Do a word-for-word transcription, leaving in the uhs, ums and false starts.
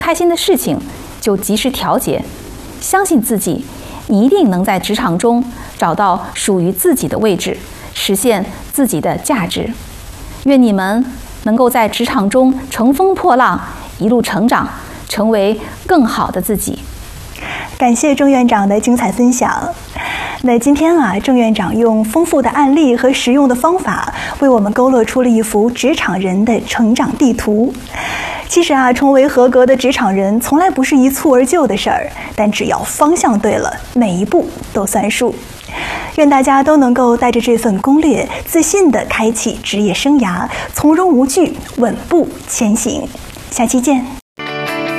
开心的事情就及时调节，相信自己，你一定能在职场中找到属于自己的位置，实现自己的价值。愿你们能够在职场中乘风破浪，一路成长，成为更好的自己。 感谢郑院长的精彩分享。那今天啊，郑院长用丰富的案例和实用的方法，为我们勾勒出了一幅职场人的成长地图。其实啊，成为合格的职场人，从来不是一蹴而就的事儿，但只要方向对了，每一步都算数。愿大家都能够带着这份攻略，自信地开启职业生涯，从容无惧，稳步前行。下期见。